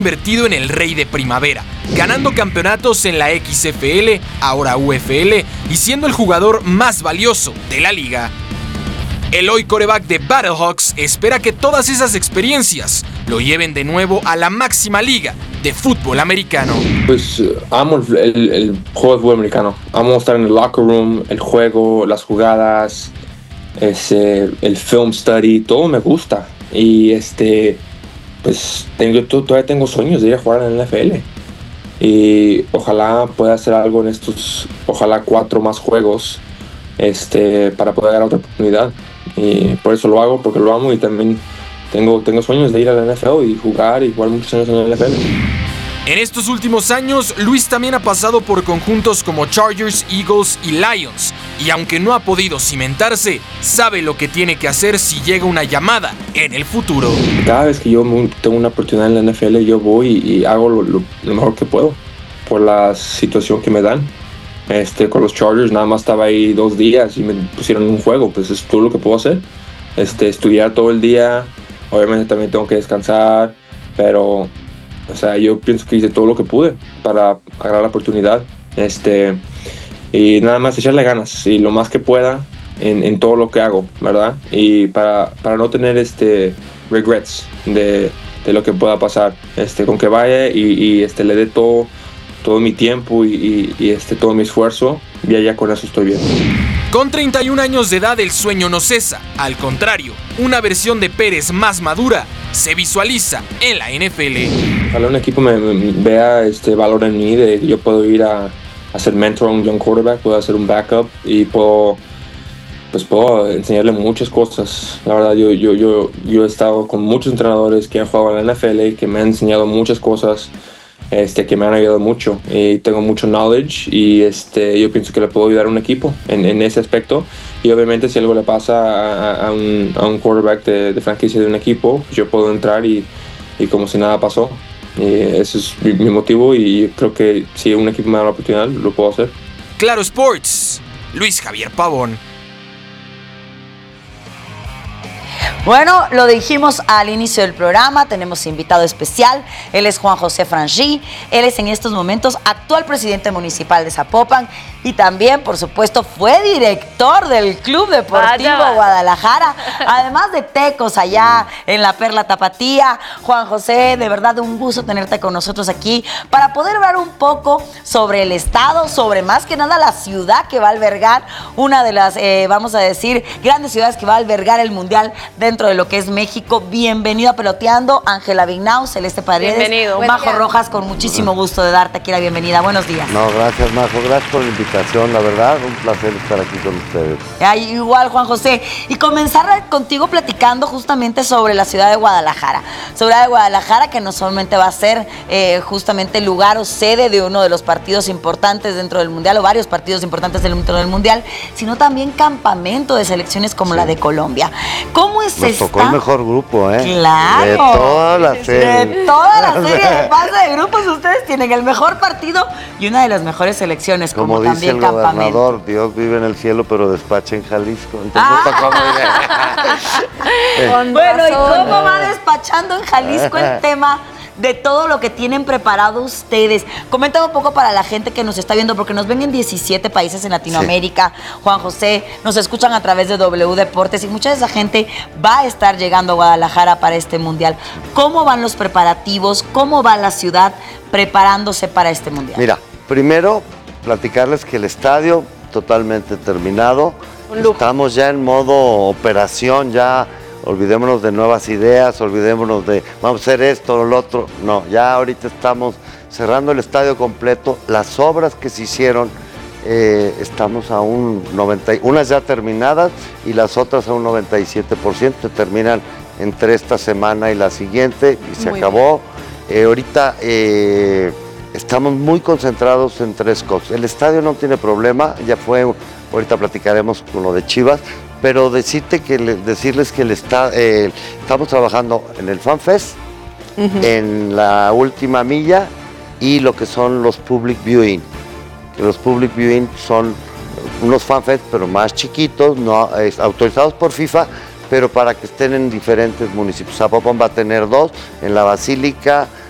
convertido en el rey de primavera, ganando campeonatos en la XFL, ahora UFL, y siendo el jugador más valioso de la liga. El hoy quarterback de Battlehawks espera que todas esas experiencias lo lleven de nuevo a la máxima liga de fútbol americano. Pues amo el juego de fútbol americano. Amo estar en el locker room, el juego, las jugadas, el film study, todo me gusta. Y pues todavía tengo sueños de ir a jugar en la NFL. Y ojalá pueda hacer algo en estos, 4 más juegos para poder dar otra oportunidad. Y por eso lo hago, porque lo amo y también tengo sueños de ir a la NFL y jugar muchos años en la NFL. En estos últimos años, Luis también ha pasado por conjuntos como Chargers, Eagles y Lions, y aunque no ha podido cimentarse, sabe lo que tiene que hacer si llega una llamada en el futuro. Cada vez que yo tengo una oportunidad en la NFL, yo voy y hago lo mejor que puedo por la situación que me dan. Con los Chargers nada más estaba ahí 2 días y me pusieron un juego, pues es todo lo que puedo hacer. Estudiar todo el día, obviamente también tengo que descansar, pero yo pienso que hice todo lo que pude para agarrar la oportunidad. Y nada más echarle ganas y lo más que pueda en todo lo que hago, ¿verdad? Y para no tener regrets de lo que pueda pasar. Con que vaya y le dé todo mi tiempo y todo mi esfuerzo, y ya con eso estoy bien. Con 31 años de edad el sueño no cesa, al contrario, una versión de Pérez más madura se visualiza en la NFL. Ojalá un equipo me vea valor en mí, de que yo puedo ir a ser mentor a un young quarterback, puedo hacer un backup y puedo enseñarle muchas cosas. La verdad, yo he estado con muchos entrenadores que han jugado en la NFL y que me han enseñado muchas cosas que me han ayudado mucho, y tengo mucho knowledge y yo pienso que le puedo ayudar a un equipo en ese aspecto. Y obviamente si algo le pasa a un quarterback de franquicia de un equipo, yo puedo entrar y como si nada pasó. Ese es mi motivo, y creo que si un equipo me da la oportunidad, lo puedo hacer. Claro Sports, Luis Javier Pavón. Bueno, lo dijimos al inicio del programa, tenemos invitado especial, él es Juan José Frangi, él es en estos momentos actual presidente municipal de Zapopan y también, por supuesto, fue director del Club Deportivo Guadalajara, además de Tecos allá en la Perla Tapatía. Juan José, de verdad un gusto tenerte con nosotros aquí para poder hablar un poco sobre el estado, sobre más que nada la ciudad que va a albergar una de las, vamos a decir, grandes ciudades que va a albergar el Mundial dentro de lo que es México. Bienvenido a Peloteando, Ángela Vignau, Celeste Paredes. Bienvenido. Majo Rojas, con muchísimo gusto de darte aquí la bienvenida. Buenos días. No, gracias, Majo, gracias por la invitación, la verdad, un placer estar aquí con ustedes. Igual, Juan José, y comenzar contigo platicando justamente sobre la ciudad de Guadalajara. Ciudad de Guadalajara que no solamente va a ser justamente lugar o sede de uno de los partidos importantes dentro del Mundial, o varios partidos importantes dentro del Mundial, sino también campamento de selecciones como la de Colombia. ¿Cómo es Nos tocó el mejor grupo, ¿eh? Claro. De toda la serie. De toda la serie de fase de grupos, ustedes tienen el mejor partido y una de las mejores selecciones, como dice también el campamento. gobernador, Dios vive en el cielo, pero despacha en Jalisco. Entonces tocó muy bien. Bueno, ¿y cómo va despachando en Jalisco el tema de todo lo que tienen preparado ustedes? Coméntame un poco para la gente que nos está viendo, porque nos ven en 17 países en Latinoamérica. Sí. Juan José, nos escuchan a través de W Deportes y mucha de esa gente va a estar llegando a Guadalajara para este Mundial. ¿Cómo van los preparativos? ¿Cómo va la ciudad preparándose para este Mundial? Mira, primero platicarles que el estadio totalmente terminado. Estamos ya en modo operación, ya olvidémonos de nuevas ideas, olvidémonos de vamos a hacer esto o lo otro. No, ya ahorita estamos cerrando el estadio completo. Las obras que se hicieron, estamos a un 90, unas ya terminadas y las otras a un 97%. Terminan entre esta semana y la siguiente y se acabó. Ahorita estamos muy concentrados en 3 cosas. El estadio no tiene problema, ya fue, ahorita platicaremos con lo de Chivas, pero decirles que estamos trabajando en el Fan Fest, en la última milla y lo que son los public viewing. Que los public viewing son unos Fan Fest, pero más chiquitos, no autorizados por FIFA, pero para que estén en diferentes municipios. Zapopan va a tener 2, en la Basílica